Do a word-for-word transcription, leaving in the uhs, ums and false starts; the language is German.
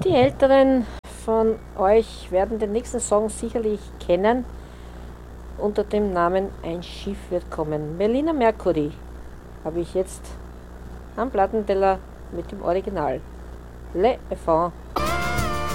Die Älteren von euch werden den nächsten Song sicherlich kennen unter dem Namen Ein Schiff wird kommen. Melina Mercury habe ich jetzt am Plattenteller mit dem Original. Les Enfants.